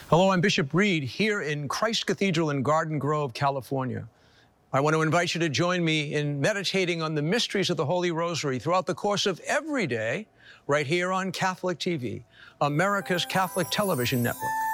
Hello, I'm Bishop Reed here in Christ Cathedral in Garden Grove, California. I want to invite you to join me in meditating on the mysteries of the Holy Rosary throughout the course of every day, right here on Catholic TV, America's Catholic television network.